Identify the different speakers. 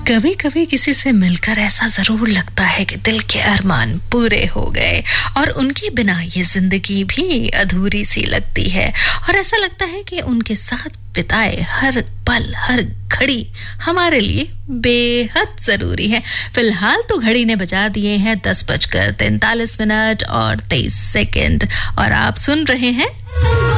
Speaker 1: कभी कभी किसी से मिलकर ऐसा जरूर लगता है कि दिल के अरमान पूरे हो गए और उनके बिना ये जिंदगी भी अधूरी सी लगती है और ऐसा लगता है कि उनके साथ बिताए हर पल हर घड़ी हमारे लिए बेहद जरूरी है। फिलहाल तो घड़ी ने बजा दिए हैं 10:43 और 23 सेकंड और आप सुन रहे हैं